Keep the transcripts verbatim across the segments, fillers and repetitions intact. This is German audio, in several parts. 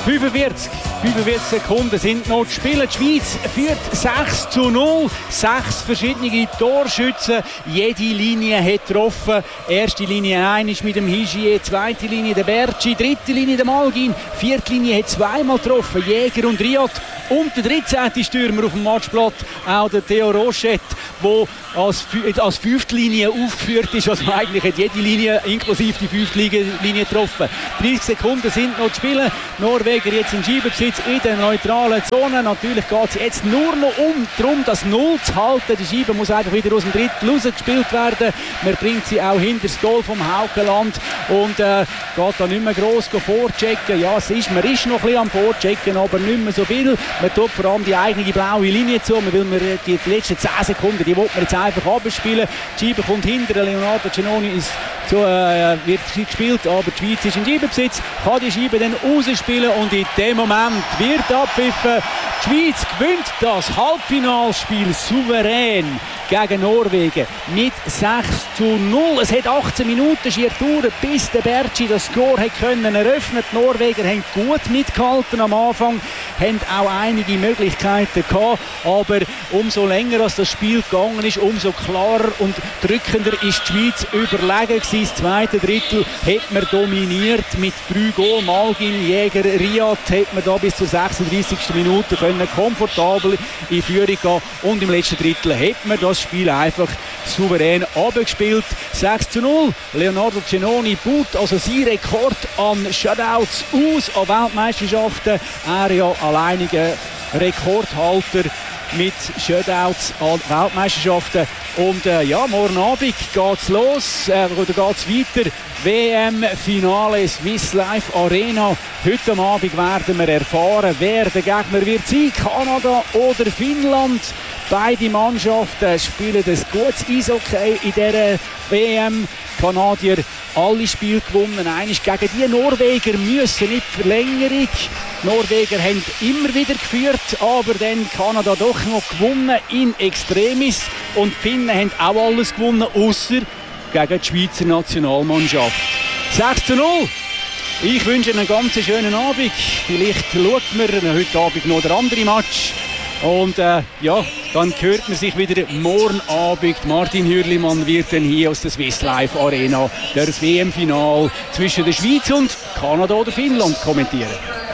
fünfundvierzig, fünfundvierzig Sekunden sind noch zu spielen. Die Schweiz führt sechs zu null. Sechs verschiedene Torschützen. Jede Linie hat getroffen. Erste Linie eins mit dem Higier, zweite Linie der Bertschi, dritte Linie der Malgin, vierte Linie hat zweimal getroffen, Jäger und Riot. Und der dreizehnte Stürmer auf dem Matchblatt, auch der Theo Rochette, der als, als fünfte Linie aufgeführt ist. Also eigentlich hat jede Linie, inklusive die fünfte Linie, getroffen. dreißig Sekunden sind noch zu spielen. Norweger jetzt in Scheibenbesitz in der neutralen Zone. Natürlich geht es jetzt nur noch um darum, das Null zu halten. Die Scheibe muss einfach wieder aus dem Drittel rausgespielt werden. Man bringt sie auch hinter das Goal vom Haukeland und äh, geht da nicht mehr gross vorchecken. Ja, es ist, man ist noch ein bisschen am Vorchecken, aber nicht mehr so viel. Man tut vor allem die eigene blaue Linie zu. Man will man die letzten zehn Sekunden, die will man jetzt einfach abspielen. Die Scheibe kommt hinter. Leonardo Cenoni ist so, äh, wird gespielt, aber die Schweiz ist in Scheibenbesitz, kann die Scheibe dann rausspielen und in dem Moment wird abpfiffen. Die Schweiz gewinnt das Halbfinalspiel souverän gegen Norwegen mit sechs zu null. Es hat achtzehn Minuten schier gedauert, bis der Bertschi das Score hat können eröffnen. Die Norweger haben gut mitgehalten am Anfang, haben auch einige Möglichkeiten gehabt, aber umso länger als das Spiel gegangen ist, umso klarer und drückender ist die Schweiz überlegen gewesen. Das zweite Drittel hat man dominiert mit drei Goal. Malgin, Jäger, Riad hat man da bis zur sechsunddreißigsten Minute können komfortabel in Führung gehen und im letzten Drittel hat man das Spiel einfach souverän abgespielt. sechs zu null. Leonardo Cenoni baut also seinen Rekord an Shutouts aus an Weltmeisterschaften. Er ja alleiniger Rekordhalter mit Shutouts an Weltmeisterschaften. Und äh, ja, morgen Abend geht's los, äh, oder geht's weiter. W M-Finale Swiss Life Arena. Heute am Abend werden wir erfahren, wer der Gegner wird sein. Kanada oder Finnland. Beide Mannschaften spielen ein gutes Eishockey in dieser W M. Kanadier alle Spiele gewonnen. Eines gegen die Norweger müssen nicht Verlängerung. Die Norweger haben immer wieder geführt, aber dann Kanada doch noch gewonnen in Extremis. Und die Finnen haben auch alles gewonnen, außer gegen die Schweizer Nationalmannschaft. sechs zu null. Ich wünsche einen ganz schönen Abend. Vielleicht schaut man heute Abend noch der andere Match. Und äh, ja, dann hört man sich wieder morgen Abend. Martin Hürlimann wird dann hier aus der Swiss Life Arena das W M-Final zwischen der Schweiz und Kanada oder Finnland kommentieren.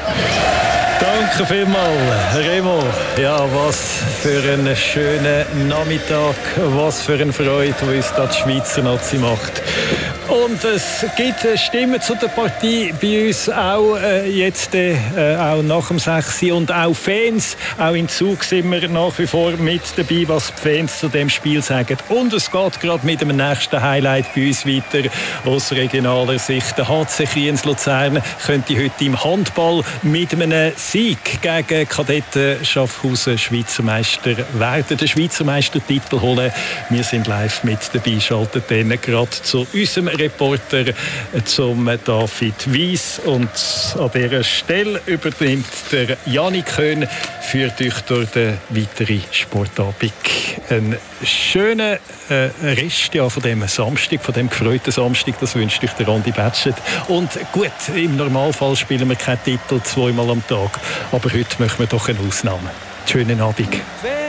Danke vielmals, Remo. Ja, was für einen schönen Nachmittag, was für eine Freude, die uns da die Schweizer Nazi macht. Und es gibt Stimmen zu der Partie bei uns auch äh, jetzt äh, auch nach dem sechs und auch Fans. Auch im Zug sind wir nach wie vor mit dabei, was die Fans zu dem Spiel sagen. Und es geht gerade mit dem nächsten Highlight bei uns weiter aus regionaler Sicht. Der H C Kriens Luzern könnte heute im Handball mit einem Sieg gegen Kadetten Schaffhausen Schweizer Meister werden, den Schweizer Meistertitel holen. Wir sind live mit dabei, schalten dann gerade zu unserem Reporter, zum David Weiss. Und an dieser Stelle übernimmt der Janik Köhn, führt euch durch den weiteren Sportabend. Einen schönen äh, Rest ja, von dem Samstag, von dem gefreuten Samstag, das wünscht euch der Andi Betschet. Und gut, im Normalfall spielen wir keinen Titel zweimal am Tag, aber heute machen wir doch eine Ausnahme. Schönen Abend.